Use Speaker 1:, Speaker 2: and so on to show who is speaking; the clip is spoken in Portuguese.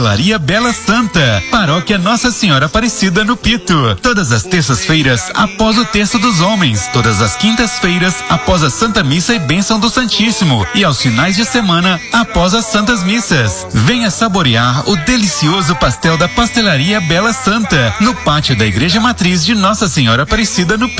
Speaker 1: Pastelaria Bela Santa, Paróquia Nossa Senhora Aparecida no Pito. Todas as terças-feiras após o Terço dos Homens, todas as quintas-feiras após a Santa Missa e Bênção do Santíssimo e aos finais de semana após as Santas Missas. Venha saborear o delicioso pastel da Pastelaria Bela Santa no pátio da Igreja Matriz de Nossa Senhora Aparecida no Pito.